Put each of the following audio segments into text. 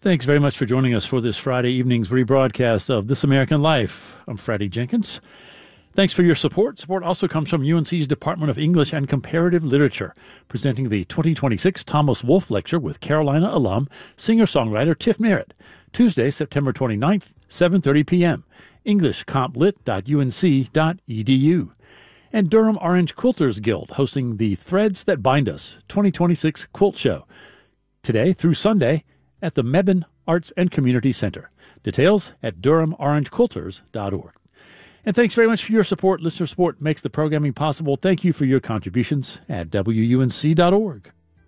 Thanks very much for joining us for this Friday evening's rebroadcast of This American Life. I'm Freddie Jenkins. Thanks for your support. Support also comes from UNC's Department of English and Comparative Literature, presenting the 2026 Thomas Wolfe Lecture with Carolina alum, singer-songwriter Tiff Merritt, Tuesday, September 29th, 7:30 p.m., englishcomplit.unc.edu. And Durham Orange Quilters Guild hosting the Threads That Bind Us 2026 Quilt Show, today through Sunday at the Mebane Arts and Community Center. Details at durhamorangequilters.org. And thanks very much for your support. Listener support makes the programming possible. Thank you for your contributions at WUNC.org.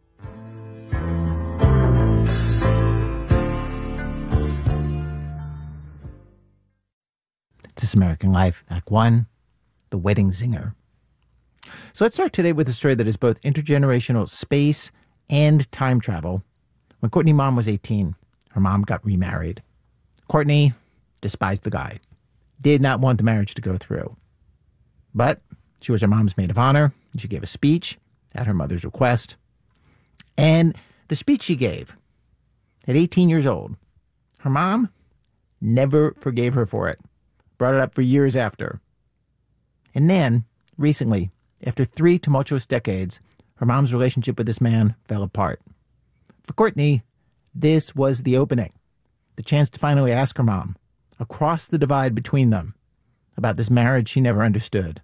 This American Life, Act 1, The Wedding Zinger. So let's start today with a story that is both intergenerational space and time travel. When Courtney's mom was 18, her mom got remarried. Courtney despised the guy, did not want the marriage to go through. But she was her mom's maid of honor, and she gave a speech at her mother's request. And the speech she gave, at 18 years old, her mom never forgave her for it, brought it up for years after. And then, recently, after 3 tumultuous decades, her mom's relationship with this man fell apart. For Courtney, this was the opening, the chance to finally ask her mom, across the divide between them, about this marriage she never understood.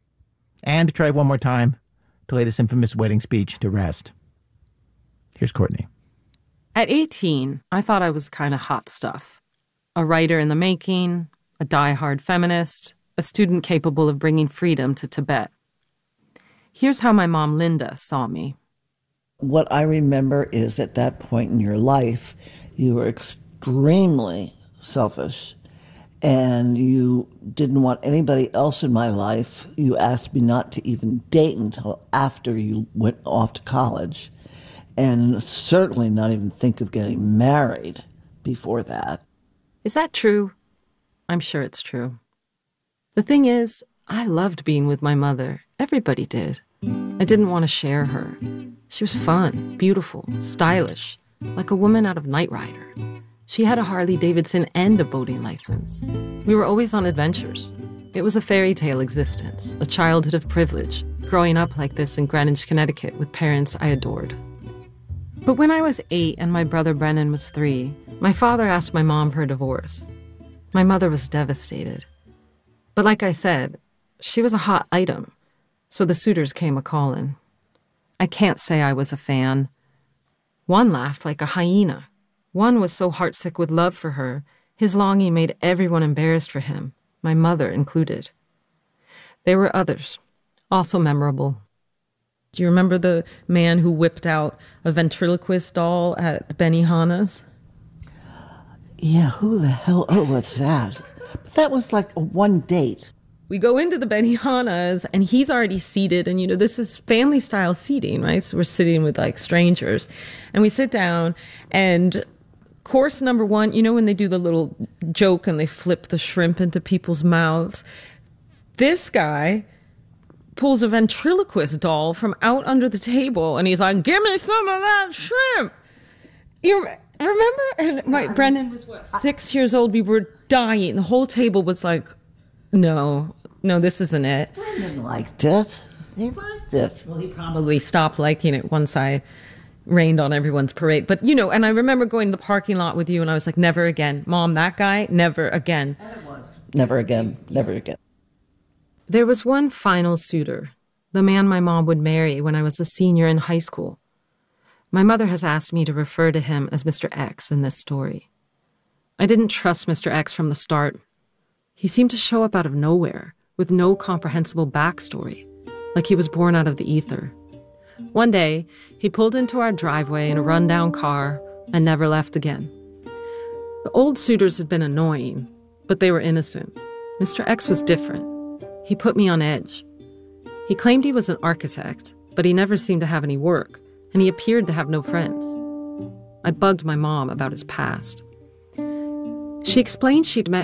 And to try one more time to lay this infamous wedding speech to rest. Here's Courtney. At 18, I thought I was kind of hot stuff. A writer in the making, a diehard feminist, a student capable of bringing freedom to Tibet. Here's how my mom, Linda, saw me. What I remember is at that point in your life, you were extremely selfish and you didn't want anybody else in my life. You asked me not to even date until after you went off to college, and certainly not even think of getting married before that. Is that true? I'm sure it's true. The thing is, I loved being with my mother. Everybody did. I didn't want to share her. She was fun, beautiful, stylish, like a woman out of Knight Rider. She had a Harley-Davidson and a boating license. We were always on adventures. It was a fairy tale existence, a childhood of privilege, growing up like this in Greenwich, Connecticut with parents I adored. But when I was 8 and my brother Brennan was 3, my father asked my mom for a divorce. My mother was devastated. But like I said, she was a hot item, so the suitors came a-calling. I can't say I was a fan. One laughed like a hyena. One was so heartsick with love for her, his longing made everyone embarrassed for him, my mother included. There were others, also memorable. Do you remember the man who whipped out a ventriloquist doll at Benihana's? Yeah, who the hell was that? But that was like a one date. We go into the Benihana's and he's already seated, and this is family style seating, right? So we're sitting with like strangers, and we sit down, and course number 1, when they do the little joke and they flip the shrimp into people's mouths, this guy pulls a ventriloquist doll from out under the table, and he's like, "Give me some of that shrimp." You remember? And Brendan was 6 years old. We were dying. The whole table was like, no, this isn't it. Brendan liked it. He liked it. Well, he probably stopped liking it once I rained on everyone's parade. But, and I remember going to the parking lot with you, and I was like, never again. Mom, that guy, never again. And it was. Never again. Never again. There was one final suitor, the man my mom would marry when I was a senior in high school. My mother has asked me to refer to him as Mr. X in this story. I didn't trust Mr. X from the start. He seemed to show up out of nowhere, with no comprehensible backstory, like he was born out of the ether. One day, he pulled into our driveway in a rundown car and never left again. The old suitors had been annoying, but they were innocent. Mr. X was different. He put me on edge. He claimed he was an architect, but he never seemed to have any work, and he appeared to have no friends. I bugged my mom about his past. She explained she'd met